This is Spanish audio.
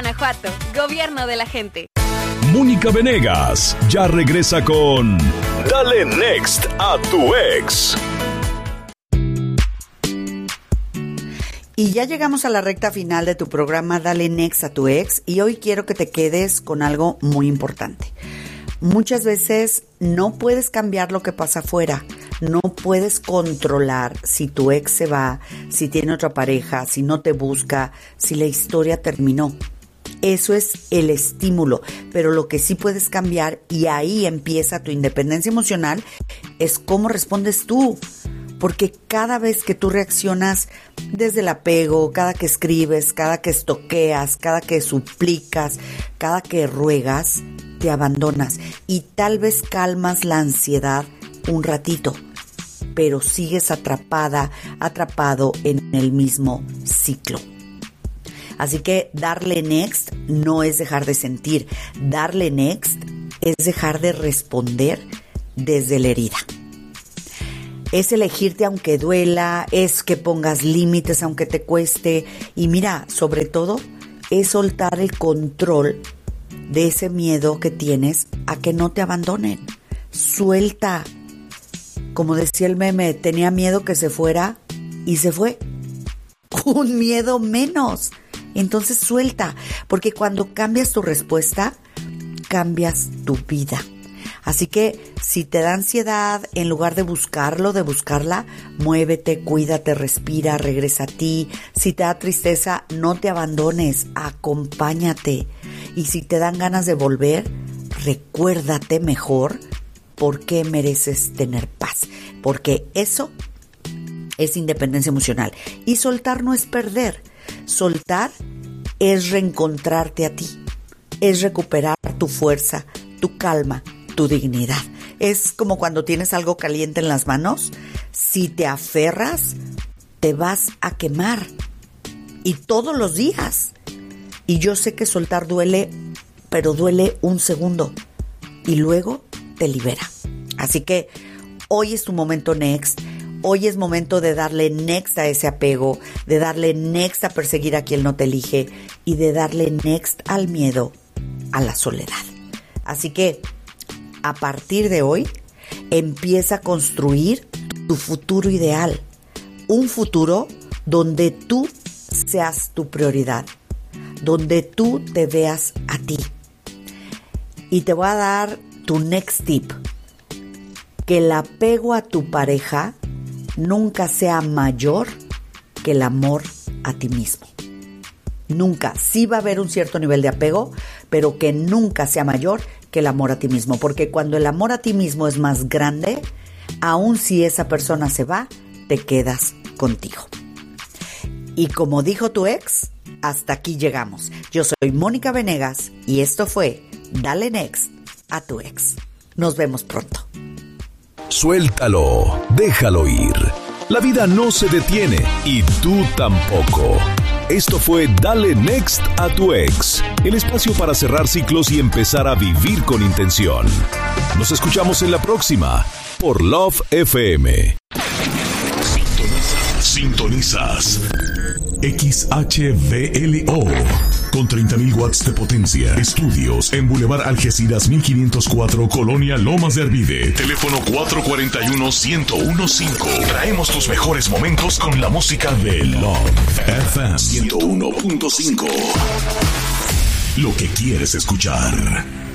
Guanajuato, Gobierno de la gente. Mónica Venegas ya regresa con Dale Next a tu ex. Y ya llegamos a la recta final de tu programa Dale Next a tu ex, y hoy quiero que te quedes con algo muy importante. Muchas veces no puedes cambiar lo que pasa afuera, no puedes controlar si tu ex se va, si tiene otra pareja, si no te busca, si la historia terminó. Eso es el estímulo, pero lo que sí puedes cambiar, y ahí empieza tu independencia emocional, es cómo respondes tú. Porque cada vez que tú reaccionas desde el apego, cada que escribes, cada que estoqueas, cada que suplicas, cada que ruegas, te abandonas y tal vez calmas la ansiedad un ratito, pero sigues atrapado en el mismo ciclo. Así que darle next no es dejar de sentir, darle next es dejar de responder desde la herida. Es elegirte aunque duela, es que pongas límites aunque te cueste, y mira, sobre todo, es soltar el control de ese miedo que tienes a que no te abandonen. Suelta. Como decía el meme, tenía miedo que se fuera y se fue. Un miedo menos. Entonces suelta, porque cuando cambias tu respuesta, cambias tu vida. Así que si te da ansiedad, en lugar de buscarlo, de buscarla, muévete, cuídate, respira, regresa a ti. Si te da tristeza, no te abandones, acompáñate. Y si te dan ganas de volver, recuérdate mejor por qué mereces tener paz. Porque eso es independencia emocional. Y soltar no es perder. Soltar es reencontrarte a ti. Es recuperar tu fuerza, tu calma, tu dignidad. Es como cuando tienes algo caliente en las manos. Si te aferras, te vas a quemar. Y todos los días. Y yo sé que soltar duele, pero duele un segundo. Y luego te libera. Así que hoy es tu momento next. Hoy es momento de darle next a ese apego, de darle next a perseguir a quien no te elige y de darle next al miedo, a la soledad. Así que a partir de hoy, empieza a construir tu futuro ideal. Un futuro donde tú seas tu prioridad, donde tú te veas a ti. Y te voy a dar tu next tip. Que el apego a tu pareja nunca sea mayor que el amor a ti mismo. Nunca. Sí va a haber un cierto nivel de apego, pero que nunca sea mayor que el amor a ti mismo. Porque cuando el amor a ti mismo es más grande, aun si esa persona se va, te quedas contigo. Y como dijo tu ex, hasta aquí llegamos. Yo soy Mónica Venegas y esto fue Dale Next a tu ex. Nos vemos pronto. Suéltalo, déjalo ir. La vida no se detiene y tú tampoco. Esto fue Dale Next a tu ex, el espacio para cerrar ciclos y empezar a vivir con intención. Nos escuchamos en la próxima por Love FM. Sintonizas XHVLO con 30.000 watts de potencia. Estudios en Boulevard Algeciras 1504, Colonia Lomas de Arvide. Teléfono 441-1015. Traemos tus mejores momentos con la música de Love FM 101.5. Lo que quieres escuchar.